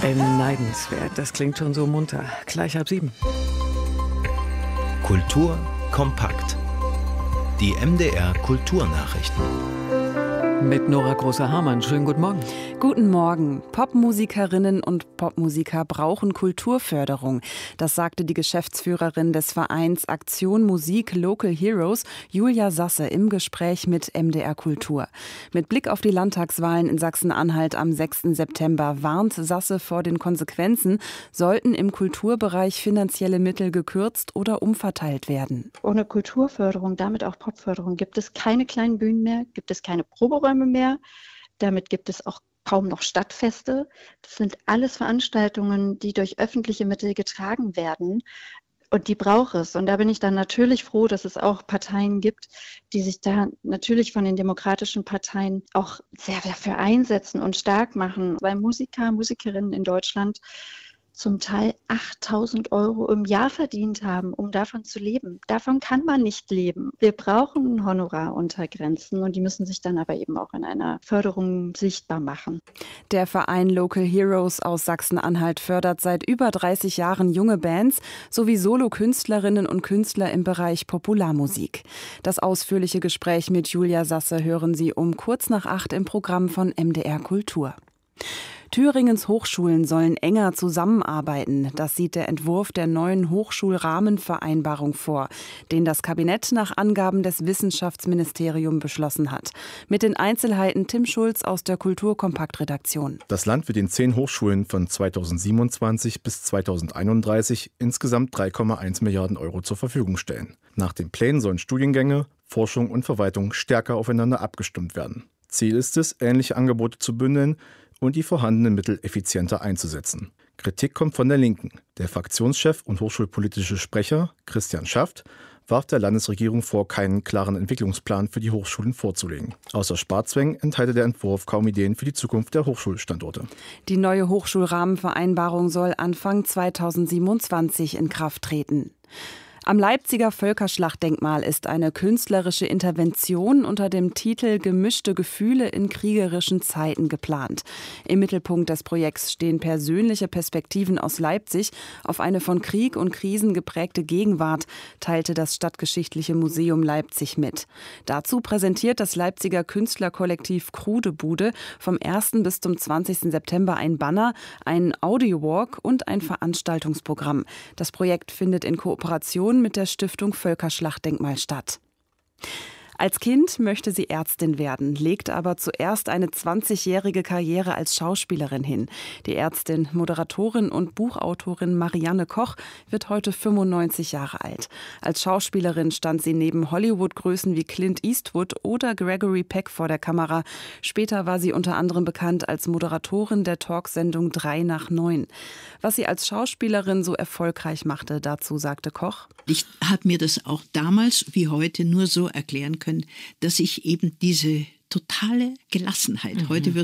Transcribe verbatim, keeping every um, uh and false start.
Beneidenswert, das klingt schon so munter. Gleich halb sieben. Kultur kompakt. Die M D R Kulturnachrichten. Mit Nora Großer-Hamann. Schönen guten Morgen. Guten Morgen. Popmusikerinnen und Popmusiker brauchen Kulturförderung. Das sagte die Geschäftsführerin des Vereins Aktion Musik Local Heroes, Julia Sasse, im Gespräch mit M D R Kultur. Mit Blick auf die Landtagswahlen in Sachsen-Anhalt am sechsten September warnt Sasse vor den Konsequenzen, sollten im Kulturbereich finanzielle Mittel gekürzt oder umverteilt werden. Ohne Kulturförderung, damit auch Popförderung, gibt es keine kleinen Bühnen mehr, gibt es keine Proberäume mehr. Damit gibt es auch kaum noch Stadtfeste. Das sind alles Veranstaltungen, die durch öffentliche Mittel getragen werden. Und die braucht es. Und da bin ich dann natürlich froh, dass es auch Parteien gibt, die sich da natürlich von den demokratischen Parteien auch sehr dafür einsetzen und stark machen. Weil Musiker, Musikerinnen in Deutschland zum Teil achttausend Euro im Jahr verdient haben, um davon zu leben. Davon kann man nicht leben. Wir brauchen Honoraruntergrenzen und die müssen sich dann aber eben auch in einer Förderung sichtbar machen. Der Verein Local Heroes aus Sachsen-Anhalt fördert seit über dreißig Jahren junge Bands sowie Solo-Künstlerinnen und Künstler im Bereich Popularmusik. Das ausführliche Gespräch mit Julia Sasse hören Sie um kurz nach acht im Programm von M D R Kultur. Thüringens Hochschulen sollen enger zusammenarbeiten. Das sieht der Entwurf der neuen Hochschulrahmenvereinbarung vor, den das Kabinett nach Angaben des Wissenschaftsministeriums beschlossen hat. Mit den Einzelheiten Tim Schulz aus der Kulturkompakt-Redaktion. Das Land wird den zehn Hochschulen von zweitausendsiebenundzwanzig bis zweitausendeinunddreißig insgesamt drei Komma eins Milliarden Euro zur Verfügung stellen. Nach den Plänen sollen Studiengänge, Forschung und Verwaltung stärker aufeinander abgestimmt werden. Ziel ist es, ähnliche Angebote zu bündeln und die vorhandenen Mittel effizienter einzusetzen. Kritik kommt von der Linken. Der Fraktionschef und hochschulpolitische Sprecher Christian Schaft warf der Landesregierung vor, keinen klaren Entwicklungsplan für die Hochschulen vorzulegen. Außer Sparzwängen enthalte der Entwurf kaum Ideen für die Zukunft der Hochschulstandorte. Die neue Hochschulrahmenvereinbarung soll Anfang zweitausendsiebenundzwanzig in Kraft treten. Am Leipziger Völkerschlachtdenkmal ist eine künstlerische Intervention unter dem Titel Gemischte Gefühle in kriegerischen Zeiten geplant. Im Mittelpunkt des Projekts stehen persönliche Perspektiven aus Leipzig auf eine von Krieg und Krisen geprägte Gegenwart, teilte das Stadtgeschichtliche Museum Leipzig mit. Dazu präsentiert das Leipziger Künstlerkollektiv Krudebude vom ersten bis zum zwanzigsten September ein Banner, einen Audiowalk und ein Veranstaltungsprogramm. Das Projekt findet in Kooperation mit der Stiftung Völkerschlachtdenkmal statt. Als Kind möchte sie Ärztin werden, legt aber zuerst eine zwanzigjährige Karriere als Schauspielerin hin. Die Ärztin, Moderatorin und Buchautorin Marianne Koch wird heute fünfundneunzig Jahre alt. Als Schauspielerin stand sie neben Hollywood-Größen wie Clint Eastwood oder Gregory Peck vor der Kamera. Später war sie unter anderem bekannt als Moderatorin der Talksendung drei nach neun. Was sie als Schauspielerin so erfolgreich machte, dazu sagte Koch: Ich habe mir das auch damals wie heute nur so erklären können, dass ich eben diese totale Gelassenheit, mhm. heute würde